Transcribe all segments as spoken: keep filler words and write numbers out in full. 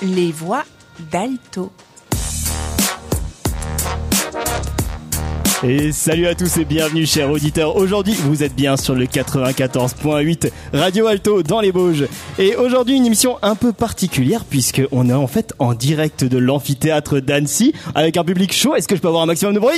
Les voix d'Alto. Et salut à tous et bienvenue chers auditeurs. Aujourd'hui vous êtes bien sur le quatre-vingt-quatorze point huit Radio Alto dans les Bauges. Et aujourd'hui une émission un peu particulière puisque on est en fait en direct de l'amphithéâtre d'Annecy avec un public chaud. Est-ce que je peux avoir un maximum de bruit ?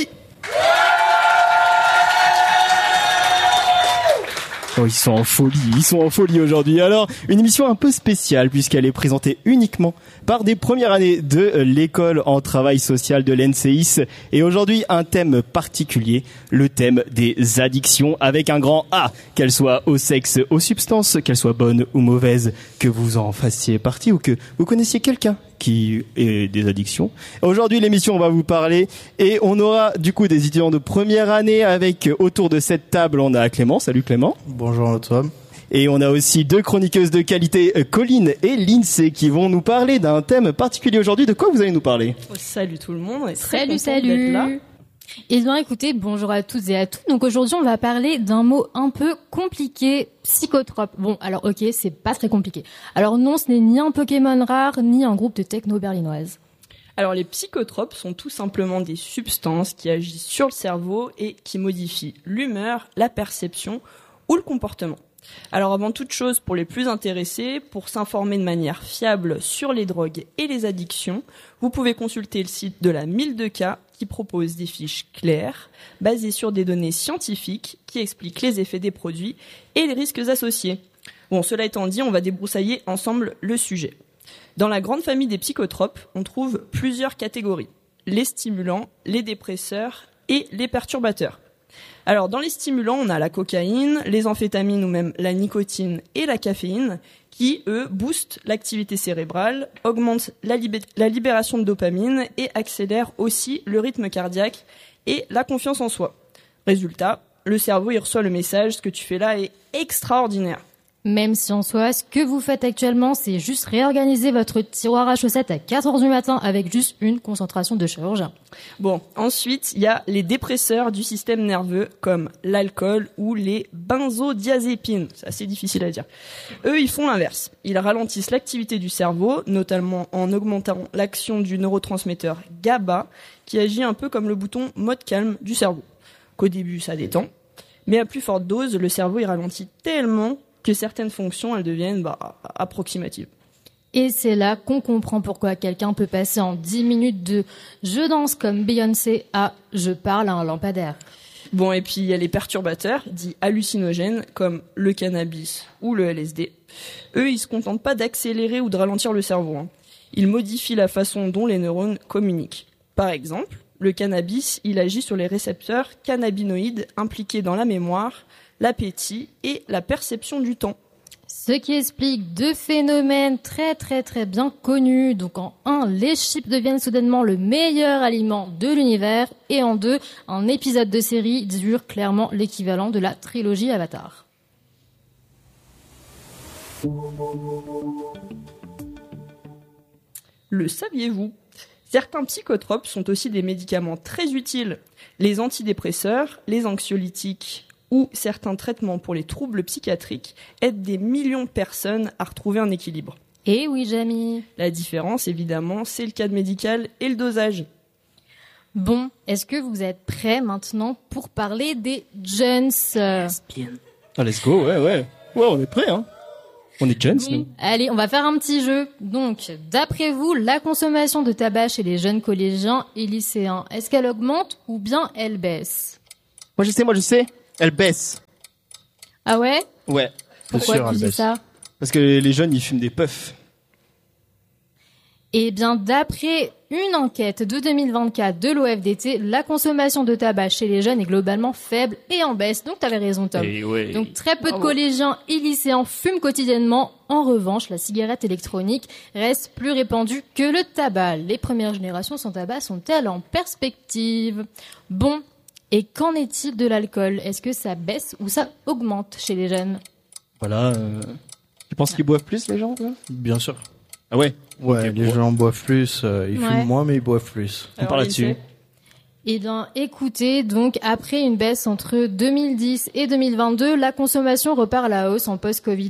Oh, ils sont en folie, ils sont en folie aujourd'hui. Alors, une émission un peu spéciale puisqu'elle est présentée uniquement par des premières années de l'école en travail social de l'N C I S. Et aujourd'hui, un thème particulier, le thème des addictions avec un grand A, qu'elles soient au sexe, aux substances, qu'elles soient bonnes ou mauvaises, que vous en fassiez partie ou que vous connaissiez quelqu'un qui est des addictions. Aujourd'hui, l'émission, on va vous parler et on aura du coup des étudiants de première année avec autour de cette table, on a Clément. Salut Clément. Bonjour Antoine. Et on a aussi deux chroniqueuses de qualité, Colline et Lindsay, qui vont nous parler d'un thème particulier aujourd'hui. De quoi vous allez nous parler ? Oh, salut tout le monde, on est très salut, content salut. d'être là. Et bien écoutez, bonjour à toutes et à tous. Donc aujourd'hui, on va parler d'un mot un peu compliqué, psychotrope. Bon, alors ok, c'est pas très compliqué. Alors non, ce n'est ni un Pokémon rare, ni un groupe de techno berlinoise. Alors les psychotropes sont tout simplement des substances qui agissent sur le cerveau et qui modifient l'humeur, la perception ou le comportement. Alors avant toute chose, pour les plus intéressés, pour s'informer de manière fiable sur les drogues et les addictions, vous pouvez consulter le site de la mille deux K qui propose des fiches claires, basées sur des données scientifiques qui expliquent les effets des produits et les risques associés. Bon, cela étant dit, on va débroussailler ensemble le sujet. Dans la grande famille des psychotropes, on trouve plusieurs catégories. Les stimulants, les dépresseurs et les perturbateurs. Alors, dans les stimulants, on a la cocaïne, les amphétamines ou même la nicotine et la caféine qui, eux, boostent l'activité cérébrale, augmentent la, libé- la libération de dopamine et accélèrent aussi le rythme cardiaque et la confiance en soi. Résultat, le cerveau, il reçoit le message, ce que tu fais là est extraordinaire. Même si en soi, ce que vous faites actuellement, c'est juste réorganiser votre tiroir à chaussettes à quatre heures du matin avec juste une concentration de chirurgien. Bon, ensuite, il y a les dépresseurs du système nerveux comme l'alcool ou les benzodiazépines. C'est assez difficile à dire. Eux, ils font l'inverse. Ils ralentissent l'activité du cerveau, notamment en augmentant l'action du neurotransmetteur GABA, qui agit un peu comme le bouton mode calme du cerveau. Qu'au début, ça détend, mais à plus forte dose, le cerveau, il ralentit tellement que certaines fonctions, elles deviennent bah, approximatives. Et c'est là qu'on comprend pourquoi quelqu'un peut passer en dix minutes de « je danse comme Beyoncé » à « je parle à un lampadaire ». Bon, et puis il y a les perturbateurs, dits hallucinogènes, comme le cannabis ou le L S D. Eux, ils se contentent pas d'accélérer ou de ralentir le cerveau. Hein. Ils modifient la façon dont les neurones communiquent. Par exemple, le cannabis, il agit sur les récepteurs cannabinoïdes impliqués dans la mémoire, l'appétit et la perception du temps. Ce qui explique deux phénomènes très très très bien connus. Donc en un, les chips deviennent soudainement le meilleur aliment de l'univers. Et en deux, un épisode de série dure clairement l'équivalent de la trilogie Avatar. Le saviez-vous ? Certains psychotropes sont aussi des médicaments très utiles. Les antidépresseurs, les anxiolytiques ou certains traitements pour les troubles psychiatriques aident des millions de personnes à retrouver un équilibre. Eh oui, Jamy. La différence, évidemment, c'est le cadre médical et le dosage. Bon, est-ce que vous êtes prêts maintenant pour parler des jeunes ? Ah, let's go, ouais, ouais. Ouais, on est prêts, hein. On est jeunes, oui. nous. Allez, on va faire un petit jeu. Donc, d'après vous, la consommation de tabac chez les jeunes collégiens et lycéens, est-ce qu'elle augmente ou bien elle baisse ? Moi, je sais, moi, je sais. Elle baisse. Ah ouais ? Ouais. Pourquoi sûr, tu elle dis baisse. ça ? Parce que les jeunes, ils fument des puffs. Eh bien, d'après une enquête de deux mille vingt-quatre de l'O F D T, la consommation de tabac chez les jeunes est globalement faible et en baisse. Donc, t'avais raison, Tom. Et ouais. Donc, très peu Bravo. de collégiens et lycéens fument quotidiennement. En revanche, la cigarette électronique reste plus répandue que le tabac. Les premières générations sans tabac sont-elles en perspective ? Bon, et qu'en est-il de l'alcool ? Est-ce que ça baisse ou ça augmente chez les jeunes ? Voilà. Euh... Tu penses qu'ils boivent plus, les gens, là ? Bien sûr. Ah ouais. Ouais, Ok, les bon. gens boivent plus, euh, ils Ouais. fument moins, mais ils boivent plus. On parle là-dessus. Lindsay ? Eh bien, écoutez, donc, après une baisse entre deux mille dix et deux mille vingt-deux, la consommation repart à la hausse en post-Covid.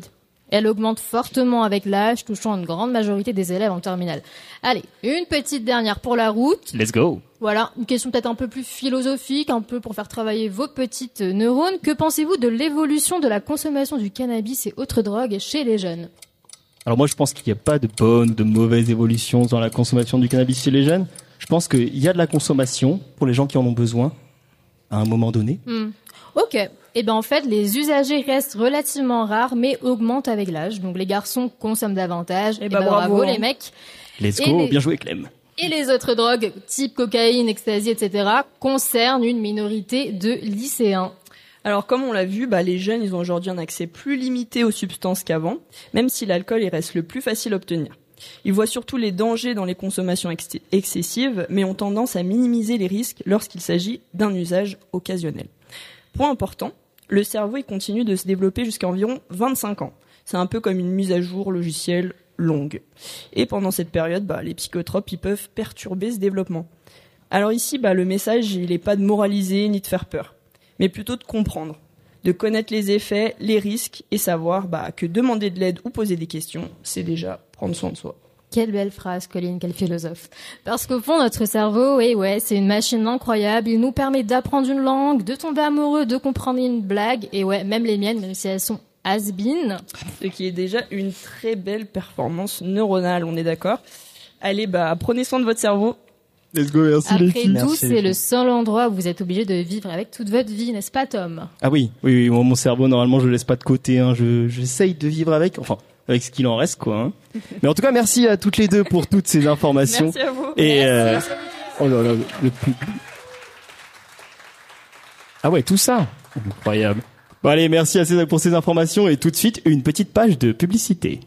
Elle augmente fortement avec l'âge, touchant une grande majorité des élèves en terminale. Allez, une petite dernière pour la route. Let's go. Voilà, une question peut-être un peu plus philosophique, un peu pour faire travailler vos petites neurones. Que pensez-vous de l'évolution de la consommation du cannabis et autres drogues chez les jeunes ? Alors moi, je pense qu'il n'y a pas de bonne ou de mauvaise évolution dans la consommation du cannabis chez les jeunes. Je pense qu'il y a de la consommation pour les gens qui en ont besoin à un moment donné. Hmm. Ok. Eh ben en fait, les usagers restent relativement rares, mais augmentent avec l'âge. Donc les garçons consomment davantage. Eh Et ben, ben, bravo, bravo, les hein. mecs. Let's Et go, les- bien joué Clem. Et les autres drogues, type cocaïne, ecstasy, et cetera, concernent une minorité de lycéens. Alors comme on l'a vu, bah, les jeunes ils ont aujourd'hui un accès plus limité aux substances qu'avant, même si l'alcool il reste le plus facile à obtenir. Ils voient surtout les dangers dans les consommations ex- excessives, mais ont tendance à minimiser les risques lorsqu'il s'agit d'un usage occasionnel. Point important, le cerveau il continue de se développer jusqu'à environ vingt-cinq ans. C'est un peu comme une mise à jour logicielle longue. Et pendant cette période, bah, les psychotropes ils peuvent perturber ce développement. Alors ici, bah, le message il n'est pas de moraliser ni de faire peur, mais plutôt de comprendre, de connaître les effets, les risques et savoir bah, que demander de l'aide ou poser des questions, c'est déjà prendre soin de soi. Quelle belle phrase, Colline, quel philosophe. Parce qu'au fond, notre cerveau, oui, ouais, c'est une machine incroyable. Il nous permet d'apprendre une langue, de tomber amoureux, de comprendre une blague. Et ouais, même les miennes, même si elles sont has-been. Ce qui est déjà une très belle performance neuronale, on est d'accord. Allez, bah, prenez soin de votre cerveau. Let's go, merci les Après filles. tout, Merci, c'est les le filles. seul endroit où vous êtes obligé de vivre avec toute votre vie, n'est-ce pas, Tom? Ah oui, oui, oui, moi, mon cerveau, normalement, je le laisse pas de côté, hein. Je, j'essaye de vivre avec, enfin, avec ce qu'il en reste, quoi, hein. Mais en tout cas, merci à toutes les deux pour toutes ces informations. Merci à vous. Et, euh, Merci. oh là là, le public. Ah ouais, tout ça. Incroyable. Bon, allez, merci à César pour ces informations et tout de suite, une petite page de publicité.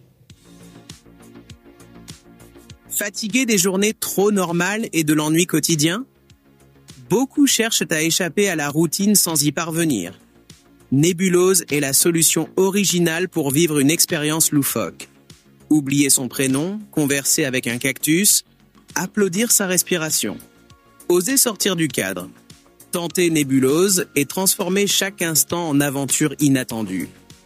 Fatigué des journées trop normales et de l'ennui quotidien? Beaucoup cherchent à échapper à la routine sans y parvenir. Nébulose est la solution originale pour vivre une expérience loufoque. Oublier son prénom, converser avec un cactus, applaudir sa respiration. Oser sortir du cadre. Tenter Nébulose et transformer chaque instant en aventure inattendue.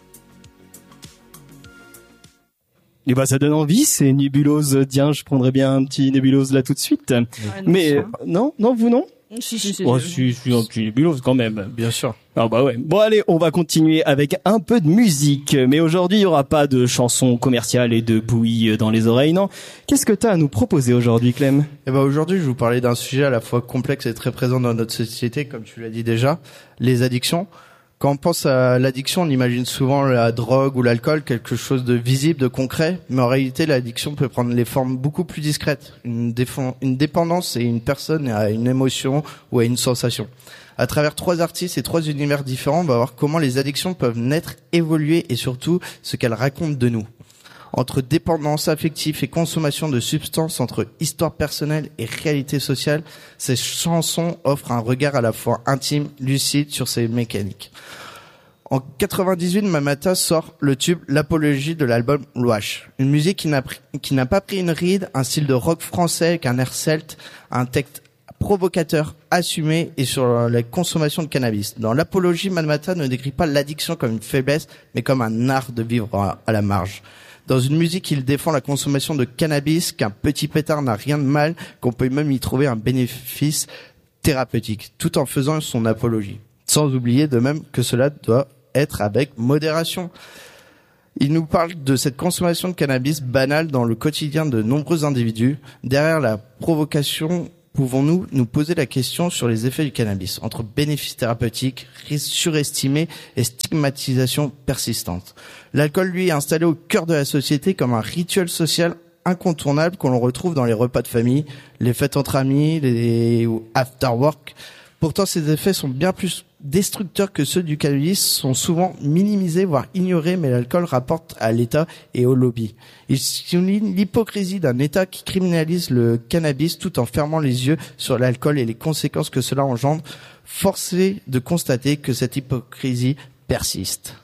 Et bah, ça donne envie, c'est Nébulose. Tiens, je prendrais bien un petit Nébulose là tout de suite. Ah, non, Mais, ça. euh, non, non, vous non? Si, si, si, Oh, si. si, si, un petit Nébulose quand même. Bien sûr. Ah bah ouais. Bon allez, on va continuer avec un peu de musique. Mais aujourd'hui, il y aura pas de chansons commerciales et de bouillie dans les oreilles, non? Qu'est-ce que t'as à nous proposer aujourd'hui, Clem? Et ben aujourd'hui, je vais vous parler d'un sujet à la fois complexe et très présent dans notre société, comme tu l'as dit déjà, les addictions. Quand on pense à l'addiction, on imagine souvent la drogue ou l'alcool, quelque chose de visible, de concret, mais en réalité, l'addiction peut prendre les formes beaucoup plus discrètes. Une, défend, une dépendance et une personne à une émotion ou à une sensation. À travers trois artistes et trois univers différents, on va voir comment les addictions peuvent naître, évoluer et surtout ce qu'elles racontent de nous. Entre dépendance affective et consommation de substances, entre histoire personnelle et réalité sociale, ces chansons offrent un regard à la fois intime, lucide sur ces mécaniques. En quatre-vingt-dix-huit, Mamata sort le tube L'Apologie de l'album Louache. Une musique qui n'a, pris, qui n'a pas pris une ride, un style de rock français avec un air celte, un texte provocateur, assumé et sur la consommation de cannabis. Dans L'Apologie, Mamata ne décrit pas l'addiction comme une faiblesse, mais comme un art de vivre à, à la marge. Dans une musique, il défend la consommation de cannabis, qu'un petit pétard n'a rien de mal, qu'on peut même y trouver un bénéfice thérapeutique, tout en faisant son apologie. Sans oublier de même que cela doit être avec modération. Il nous parle de cette consommation de cannabis banale dans le quotidien de nombreux individus. Derrière la provocation, pouvons-nous nous poser la question sur les effets du cannabis, entre bénéfices thérapeutiques, risques surestimés et stigmatisation persistante. L'alcool, lui, est installé au cœur de la société comme un rituel social incontournable qu'on retrouve dans les repas de famille, les fêtes entre amis, les after work. Pourtant, ces effets sont bien plus destructeurs que ceux du cannabis, sont souvent minimisés, voire ignorés, mais l'alcool rapporte à l'État et au lobby. Il souligne l'hypocrisie d'un État qui criminalise le cannabis tout en fermant les yeux sur l'alcool et les conséquences que cela engendre. Forcé de constater que cette hypocrisie persiste.